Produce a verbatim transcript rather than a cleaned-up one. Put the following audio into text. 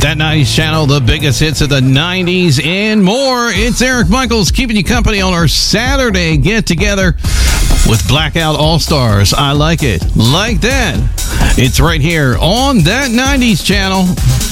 That nineties channel, the biggest hits of the nineties and more. It's Eric Michaels keeping you company on our Saturday get-together with Blackout All-Stars. I like it like that. It's right here on That nineties channel.